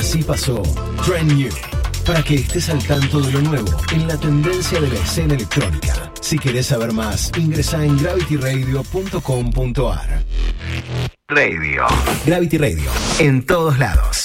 Así pasó Trend New, para que estés al tanto de lo nuevo en la tendencia de la escena electrónica. Si querés saber más, ingresa en gravityradio.com.ar. Radio. Gravity Radio, en todos lados.